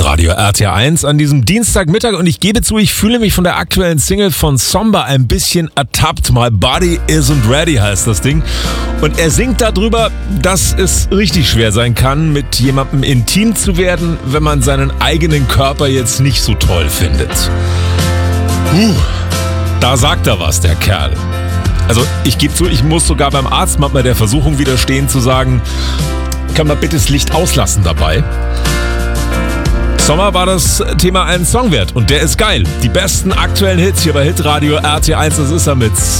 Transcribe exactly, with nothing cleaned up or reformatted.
Hitradio R T eins an diesem Dienstagmittag und ich gebe zu, ich fühle mich von der aktuellen Single von Zomba ein bisschen ertappt. My Body Isn't Ready heißt das Ding. Und er singt darüber, dass es richtig schwer sein kann, mit jemandem intim zu werden, wenn man seinen eigenen Körper jetzt nicht so toll findet. Puh, da sagt er was, der Kerl. Also ich gebe zu, ich muss sogar beim Arzt manchmal der Versuchung widerstehen zu sagen, kann man bitte das Licht auslassen dabei? Sommer war das Thema einen Song wert und der ist geil. Die besten aktuellen Hits hier bei Hitradio R T eins, das ist er mit